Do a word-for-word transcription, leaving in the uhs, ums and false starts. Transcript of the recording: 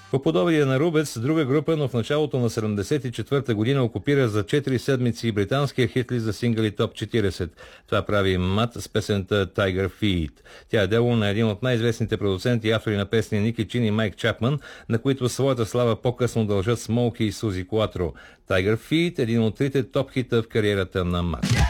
По подобие на Рубец, друга група, но в началото на седемдесет и четвърта година окупира за четири седмици британския хит-лист за сингъли топ четиридесет. Това прави Мат с песента Tiger Feet. Тя е дело на един от най-известните продуценти и автори на песни Ники Чин и Майк Чапман, на които своята слава по-късно дължат Смоуки и Сузи Куатро. Tiger Feet е един от трите топ хита в кариерата на Мат.